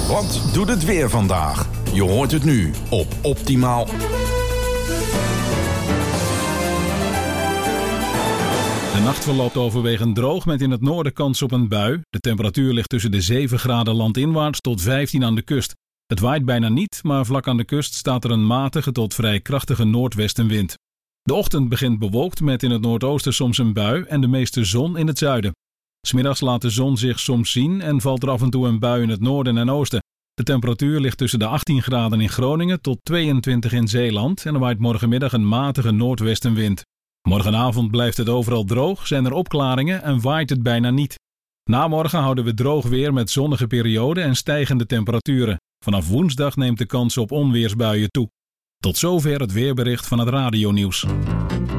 Wat doet het weer vandaag? Je hoort het nu op Optimaal. De nacht verloopt overwegend droog met in het noorden kans op een bui. De temperatuur ligt tussen de 7 graden landinwaarts tot 15 aan de kust. Het waait bijna niet, maar vlak aan de kust staat er een matige tot vrij krachtige noordwestenwind. De ochtend begint bewolkt met in het noordoosten soms een bui en de meeste zon in het zuiden. 's Middags laat de zon zich soms zien en valt er af en toe een bui in het noorden en oosten. De temperatuur ligt tussen de 18 graden in Groningen tot 22 in Zeeland en er waait morgenmiddag een matige noordwestenwind. Morgenavond blijft het overal droog, zijn er opklaringen en waait het bijna niet. Na morgen houden we droog weer met zonnige perioden en stijgende temperaturen. Vanaf woensdag neemt de kans op onweersbuien toe. Tot zover het weerbericht van het radionieuws.